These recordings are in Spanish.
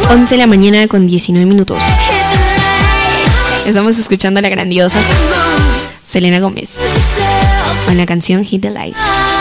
11 de la mañana con 19 minutos. Estamos escuchando a la grandiosa Selena Gómez con la canción Hit the Light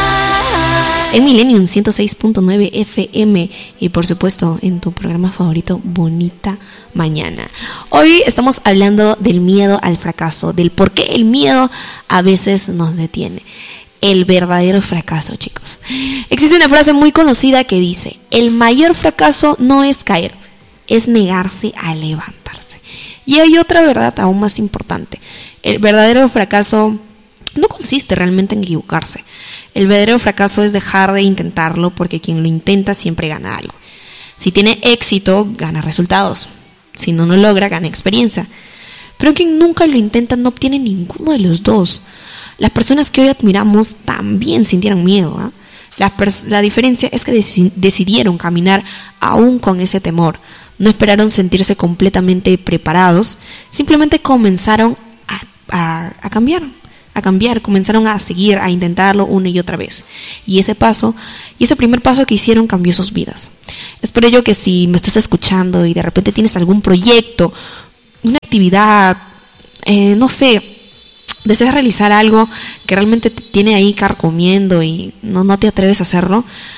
en Millennium 106.9 FM y por supuesto en tu programa favorito Bonita Mañana. Hoy estamos hablando del miedo al fracaso, del por qué el miedo a veces nos detiene. El verdadero fracaso, chicos. Existe una frase muy conocida que dice: el mayor fracaso no es caer, es negarse a levantarse. Y hay otra verdad aún más importante. El verdadero fracaso no consiste realmente en equivocarse. El verdadero fracaso es dejar de intentarlo, porque quien lo intenta siempre gana algo. Si tiene éxito, gana resultados. Si no lo logra, gana experiencia. Pero quien nunca lo intenta no obtiene ninguno de los dos. Las personas que hoy admiramos también sintieron miedo, ¿eh? La diferencia es que decidieron caminar aún con ese temor. No esperaron sentirse completamente preparados, simplemente comenzaron a cambiar, comenzaron a seguir, a intentarlo una y otra vez. Y ese primer paso que hicieron cambió sus vidas. Es por ello que si me estás escuchando y de repente tienes algún proyecto, una actividad, no sé, deseas realizar algo que realmente te tiene ahí carcomiendo y no te atreves a hacerlo,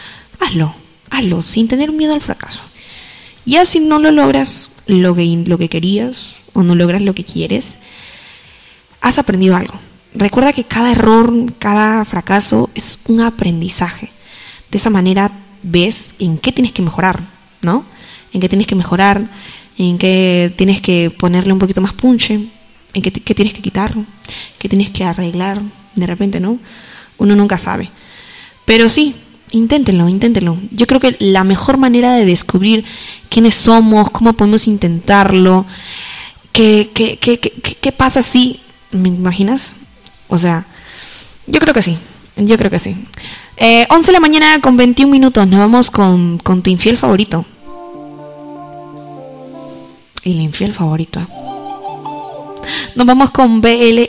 hazlo sin tener miedo al fracaso. Ya si no lo logras lo que querías o no logras lo que quieres, has aprendido algo. Recuerda que cada error, cada fracaso es un aprendizaje. De esa manera ves en qué tienes que mejorar, ¿no? En qué tienes que mejorar, en qué tienes que ponerle un poquito más punche, en qué tienes que quitar, qué tienes que arreglar. De repente, ¿no? Uno nunca sabe. Pero sí, inténtenlo. Yo creo que la mejor manera de descubrir quiénes somos, cómo podemos intentarlo, qué pasa si, ¿me imaginas? O sea, yo creo que sí. 11 de la mañana con 21 minutos. Nos vamos con tu infiel favorito. Y el infiel favorito, ¿eh? Nos vamos con BL